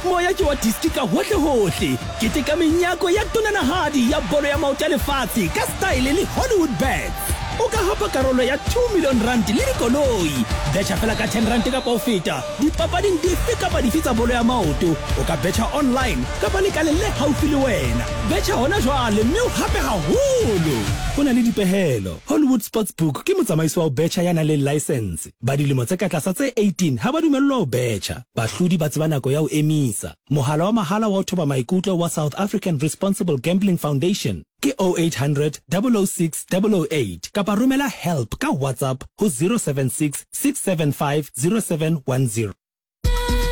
moya ke wa diski ka hohle keteka menyako ya tonanahadi ya bolo ya maoto a lefatshe ka style le Hollywood bets. O ka hapa karolo ya 2 million rand le dikoloi. Betcha fela ka 10 rand ka po feta. Dipapading dife kapa dife tsa bolo ya maoto. O ka betcha online kapa lekale le haufi le wena. Betcha hona jwale mme o hape haholo. Hona le dipehelo. Hollywood Sportsbook ke motsamaiso wa betcha ya nang le license. Ba dilemo tse ka tlasa tse 18 ha ba dumellwa ho betcha. Bahlodi ba tseba nako ya ho emisa. Mohala wa mahala wa ho thoba maikutlo wa South African Responsible Gambling Foundation ke 0800 006 008 kapa romela help ka WhatsApp ho 076 675 0710.